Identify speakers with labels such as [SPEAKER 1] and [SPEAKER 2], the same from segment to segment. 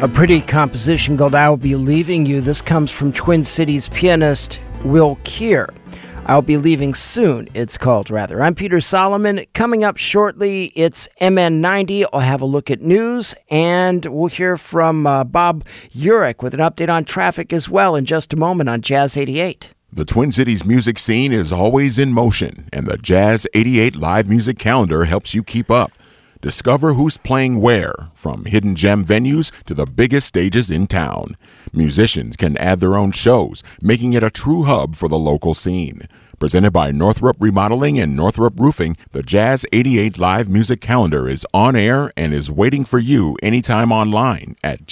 [SPEAKER 1] A pretty composition called I'll Be Leaving You. This comes from Twin Cities pianist Will Keir. I'll Be Leaving Soon, it's called, rather. I'm Peter Solomon. Coming up shortly, it's MN90. I'll have a look at news, and we'll hear from Bob Urich with an update on traffic as well in just a moment on Jazz 88.
[SPEAKER 2] The Twin Cities music scene is always in motion, and the Jazz 88 live music calendar helps you keep up. Discover who's playing where, from hidden gem venues to the biggest stages in town. Musicians can add their own shows, making it a true hub for the local scene. Presented by Northrop Remodeling and Northrop Roofing, the Jazz 88 live music calendar is on air and is waiting for you anytime online at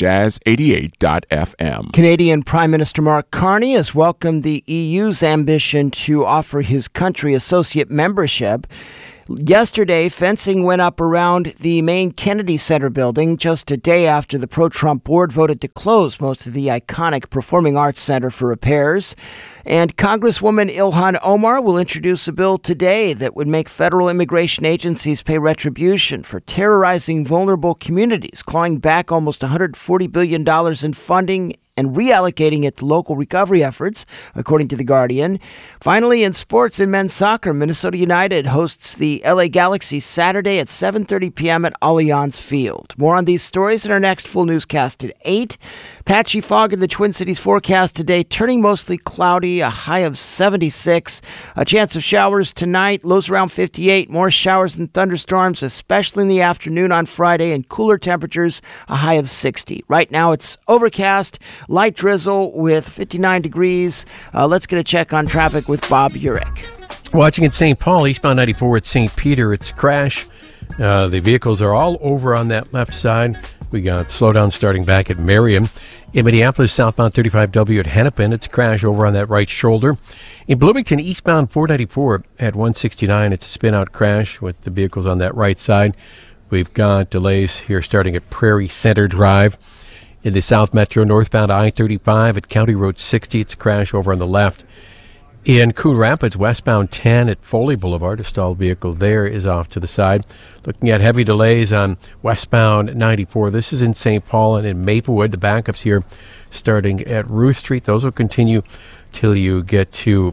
[SPEAKER 2] jazz88.fm.
[SPEAKER 1] Canadian Prime Minister Mark Carney has welcomed the EU's ambition to offer his country associate membership. Yesterday, fencing went up around the main Kennedy Center building just a day after the pro-Trump board voted to close most of the iconic Performing Arts Center for repairs. And Congresswoman Ilhan Omar will introduce a bill today that would make federal immigration agencies pay retribution for terrorizing vulnerable communities, clawing back almost $140 billion in funding and reallocating it to local recovery efforts, according to The Guardian. Finally, in sports and men's soccer, Minnesota United hosts the LA Galaxy Saturday at 7:30 p.m. at Allianz Field. More on these stories in our next full newscast at 8. Patchy fog in the Twin Cities forecast today, turning mostly cloudy, a high of 76. A chance of showers tonight, lows around 58. More showers and thunderstorms, especially in the afternoon on Friday, and cooler temperatures, a high of 60. Right now it's overcast, light drizzle with 59 degrees. Let's get a check on traffic with Bob Urich.
[SPEAKER 3] Watching at St. Paul, eastbound 94 at St. Peter, it's a crash. The vehicles are all over on that left side. We got slowdown starting back at Merriam. In Minneapolis, southbound 35W at Hennepin, it's a crash over on that right shoulder. In Bloomington, eastbound 494 at 169, it's a spin-out crash with the vehicles on that right side. We've got delays here starting at Prairie Center Drive. In the South Metro, northbound I-35 at County Road 60, it's a crash over on the left. In Coon Rapids, westbound 10 at Foley Boulevard, a stalled vehicle there is off to the side. Looking at heavy delays on westbound 94. This is in St. Paul and in Maplewood. The backups here starting at Ruth Street. Those will continue till you get to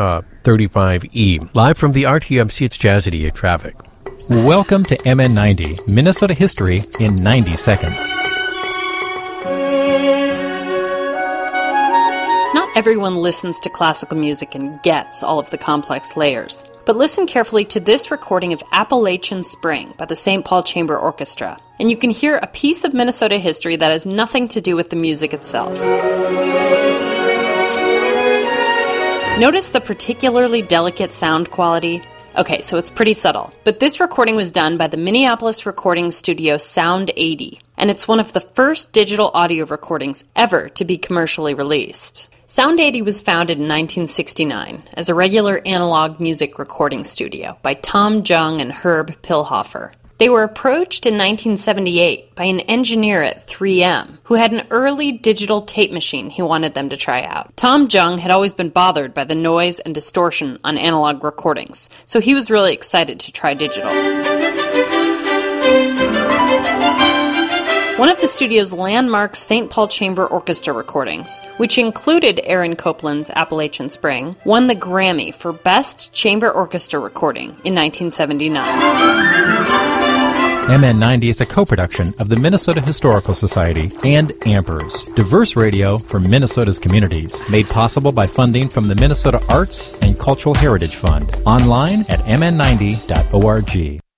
[SPEAKER 3] 35E. Live from the RTMC, it's Jazz 88 Traffic.
[SPEAKER 4] Welcome to MN90, Minnesota history in 90 seconds.
[SPEAKER 5] Not everyone listens to classical music and gets all of the complex layers. But listen carefully to this recording of Appalachian Spring by the St. Paul Chamber Orchestra, and you can hear a piece of Minnesota history that has nothing to do with the music itself. Notice the particularly delicate sound quality? Okay, so it's pretty subtle, but this recording was done by the Minneapolis recording studio Sound 80, and it's one of the first digital audio recordings ever to be commercially released. Sound 80 was founded in 1969 as a regular analog music recording studio by Tom Jung and Herb Pilhofer. They were approached in 1978 by an engineer at 3M who had an early digital tape machine he wanted them to try out. Tom Jung had always been bothered by the noise and distortion on analog recordings, so he was really excited to try digital. One of the studio's landmark St. Paul Chamber Orchestra recordings, which included Aaron Copland's Appalachian Spring, won the Grammy for Best Chamber Orchestra Recording in 1979.
[SPEAKER 4] MN90 is a co-production of the Minnesota Historical Society and Ampers, diverse radio for Minnesota's communities, made possible by funding from the Minnesota Arts and Cultural Heritage Fund. Online at mn90.org.